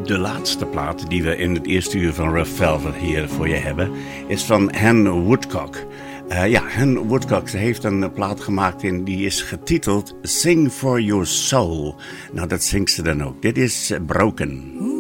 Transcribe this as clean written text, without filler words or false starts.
De laatste plaat die we in het eerste uur van Rough Velvet hier voor je hebben is van Hen Woodcock. Hen Woodcock, ze heeft een plaat gemaakt en die is getiteld Sing for Your Soul. Nou, dat zingt ze dan ook. Dit is Broken.